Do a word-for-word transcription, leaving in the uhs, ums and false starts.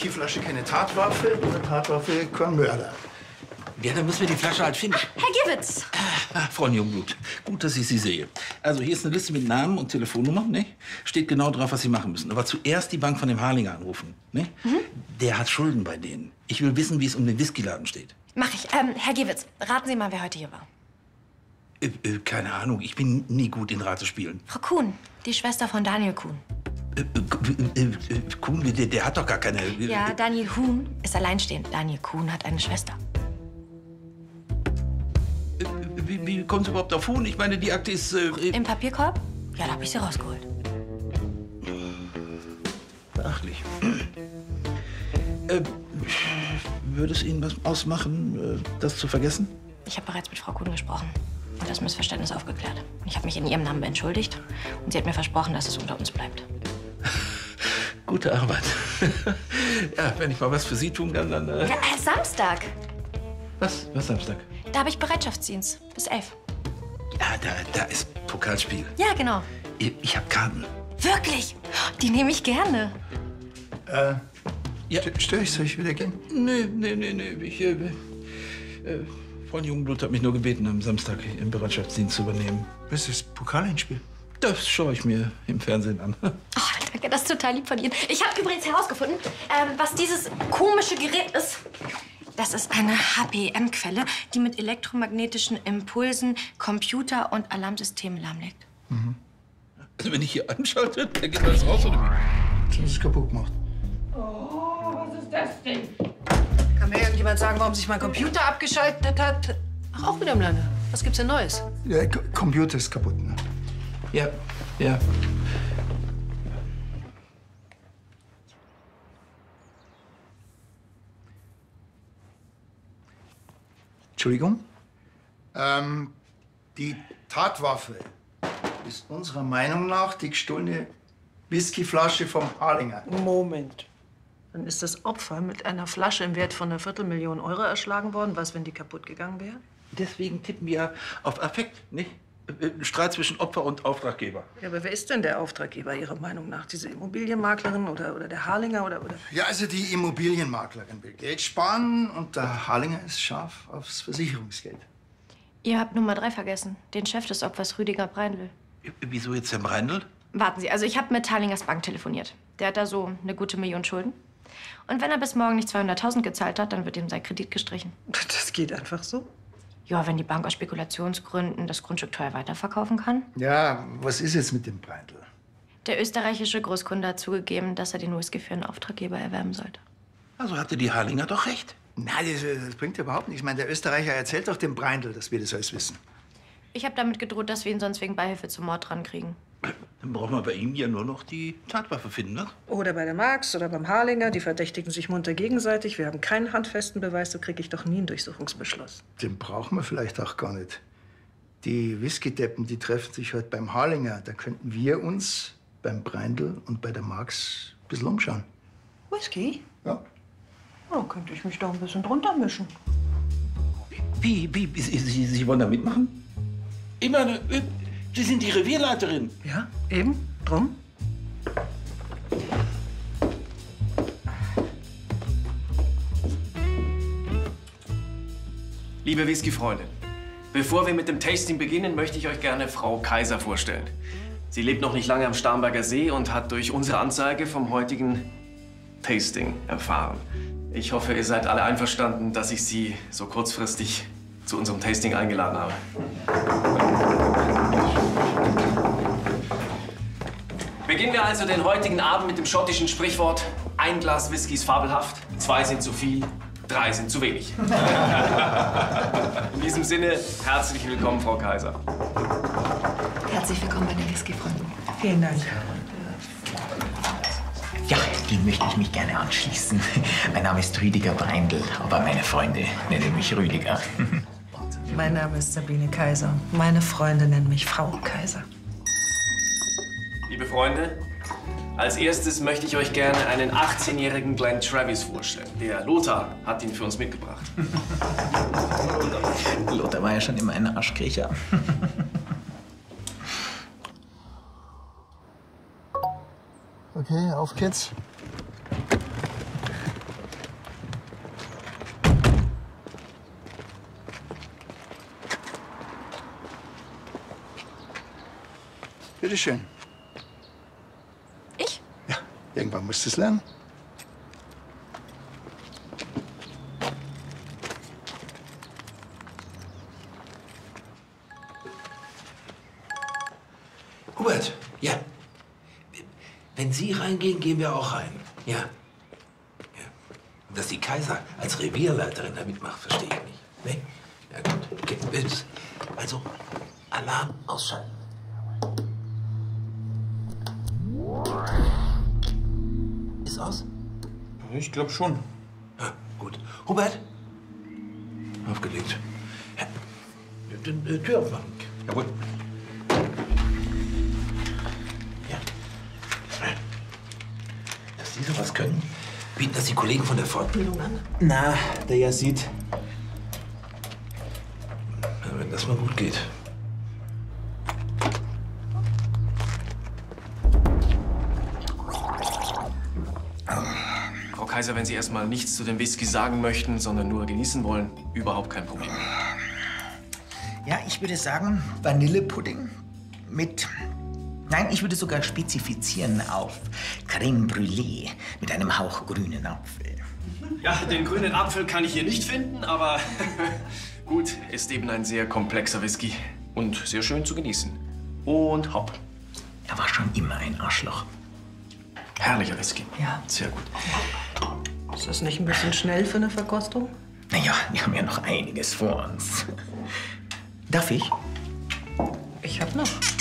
Whiskyflasche keine Tatwaffe, eine Tatwaffe kein Mörder. Ja, dann müssen wir die Flasche halt finden. Herr Gibbets! Ah, Frau Jungblut, gut, dass ich Sie sehe. Also hier ist eine Liste mit Namen und Telefonnummer, ne? Steht genau drauf, was Sie machen müssen. Aber zuerst die Bank von dem Harlinger anrufen, ne? Mhm. Der hat Schulden bei denen. Ich will wissen, wie es um den Whiskyladen steht. Mach ich. Ähm, Herr Gibbets, raten Sie mal, wer heute hier war. Äh, äh, keine Ahnung, ich bin nie gut in Ratespielen. Frau Kuhn, die Schwester von Daniel Kuhn. Äh, äh, äh, äh, Kuhn, der, der hat doch gar keine... Äh, ja, Daniel Huhn ist alleinstehend. Daniel Kuhn hat eine Schwester. Wie, wie kommen Sie überhaupt auf Huhn? Ich meine, die Akte ist... Äh, Im Papierkorb? Ja, da hab ich sie rausgeholt. Beachtlich. äh, würde es Ihnen was ausmachen, das zu vergessen? Ich habe bereits mit Frau Kuhn gesprochen und das Missverständnis aufgeklärt. Ich habe mich in ihrem Namen entschuldigt und sie hat mir versprochen, dass es unter uns bleibt. Gute Arbeit. Ja, wenn ich mal was für Sie tun kann, dann... Äh... Ja, äh, Samstag. Was? Was Samstag? Da habe ich Bereitschaftsdienst. Bis elf. Ja, da, da ist Pokalspiel. Ja, genau. Ich, ich habe Karten. Wirklich? Die nehme ich gerne. Äh, ja. Störe ich? Soll ich wieder gehen? Nee, nee, nee, nee. Ich, äh, äh, Frau Jungblut hat mich nur gebeten, am Samstag im Bereitschaftsdienst zu übernehmen. Was ist das Pokalendspiel? Das schaue ich mir im Fernsehen an. Oh, danke, das ist total lieb von Ihnen. Ich habe übrigens herausgefunden, ähm, was dieses komische Gerät ist. Das ist eine H P M-Quelle, die mit elektromagnetischen Impulsen Computer und Alarmsysteme lahmlegt. Mhm. Also wenn ich hier anschalte, dann geht alles raus, oder wie? Das ist es kaputt gemacht. Oh, was ist das denn? Kann mir irgendjemand sagen, warum sich mein Computer abgeschaltet hat? Ach, auch wieder im Lande. Was gibt's denn Neues? Der K Computer ist kaputt, ne? Ja, ja. Entschuldigung? Ähm, die Tatwaffe ist unserer Meinung nach die gestohlene Whiskyflasche vom Harlinger. Moment. Dann ist das Opfer mit einer Flasche im Wert von einer Viertelmillion Euro erschlagen worden. Was, wenn die kaputt gegangen wäre? Deswegen tippen wir auf Affekt, nicht? Streit zwischen Opfer und Auftraggeber. Ja, aber wer ist denn der Auftraggeber Ihrer Meinung nach? Diese Immobilienmaklerin oder, oder der Harlinger oder, oder? Ja, also die Immobilienmaklerin will Geld sparen und der Harlinger ist scharf aufs Versicherungsgeld. Ihr habt Nummer drei vergessen, den Chef des Opfers, Rüdiger Breindl. Wieso jetzt Herr Breindl? Warten Sie, also ich habe mit Harlingers Bank telefoniert. Der hat da so eine gute Million Schulden. Und wenn er bis morgen nicht zweihunderttausend gezahlt hat, dann wird ihm sein Kredit gestrichen. Das geht einfach so? Ja, wenn die Bank aus Spekulationsgründen das Grundstück teuer weiterverkaufen kann. Ja, was ist jetzt mit dem Breindl? Der österreichische Großkunde hat zugegeben, dass er den Whisky für einen Auftraggeber erwerben sollte. Also hatte die Harlinger doch recht. Nein, das, das bringt ja überhaupt nichts. Ich meine, der Österreicher erzählt doch dem Breindl, dass wir das alles wissen. Ich habe damit gedroht, dass wir ihn sonst wegen Beihilfe zum Mord drankriegen. Dann brauchen wir bei ihm ja nur noch die Tatwaffe finden, ne? Oder bei der Marx oder beim Harlinger. Die verdächtigen sich munter gegenseitig. Wir haben keinen handfesten Beweis, so kriege ich doch nie einen Durchsuchungsbeschluss. Den brauchen wir vielleicht auch gar nicht. Die Whisky-Deppen, die treffen sich heute beim Harlinger. Da könnten wir uns beim Breindl und bei der Marx ein bisschen umschauen. Whisky? Ja. Oh, könnte ich mich doch ein bisschen drunter mischen. Wie, wie, wie Sie, Sie, Sie wollen da mitmachen? Ich meine, Sie sind die Revierleiterin. Ja, eben. Drum. Liebe Whisky-Freunde, bevor wir mit dem Tasting beginnen, möchte ich euch gerne Frau Kaiser vorstellen. Sie lebt noch nicht lange am Starnberger See und hat durch unsere Anzeige vom heutigen Tasting erfahren. Ich hoffe, ihr seid alle einverstanden, dass ich Sie so kurzfristig zu unserem Tasting eingeladen habe. Beginnen wir also den heutigen Abend mit dem schottischen Sprichwort: Ein Glas Whisky ist fabelhaft, zwei sind zu viel, drei sind zu wenig. In diesem Sinne, herzlich willkommen, Frau Kaiser. Herzlich willkommen bei den Whisky-Freunden. Vielen Dank. Ja, dem möchte ich mich gerne anschließen. Mein Name ist Rüdiger Breindl, aber meine Freunde nennen mich Rüdiger. Mein Name ist Sabine Kaiser. Meine Freunde nennen mich Frau Kaiser. Liebe Freunde, als erstes möchte ich euch gerne einen achtzehnjährigen Glenn Travis vorstellen. Der Lothar hat ihn für uns mitgebracht. Lothar war ja schon immer ein Arschkriecher. Okay, auf geht's. Bitteschön. Ich? Ja, irgendwann musst du es lernen. Hubert, ja. Wenn Sie reingehen, gehen wir auch rein. Ja. Ja. Und dass die Kaiser als Revierleiterin da mitmacht, verstehe ich nicht. Nee? Ja gut. Okay. Also, Alarm ausschalten. Ist aus? Ich glaube schon. Ja, gut. Hubert? Aufgelegt. Ja. Die, die Tür aufmachen. Jawohl. Ja. Dass die sowas können? Bieten das die Kollegen von der Fortbildung an? Na, der ja sieht. Ja, wenn das mal gut geht. Frau Kaiser, wenn Sie erstmal nichts zu dem Whisky sagen möchten, sondern nur genießen wollen, überhaupt kein Problem. Ja, ich würde sagen Vanillepudding mit... Nein, ich würde sogar spezifizieren auf Crème Brûlée mit einem Hauch grünen Apfel. Ja, den grünen Apfel kann ich hier nicht finden, aber gut, ist eben ein sehr komplexer Whisky und sehr schön zu genießen. Und hopp. Er war schon immer ein Arschloch. Herrlicher Whisky. Ja. Sehr gut. Ist das nicht ein bisschen schnell für eine Verkostung? Naja, wir haben ja noch einiges vor uns. Darf ich? Ich hab noch.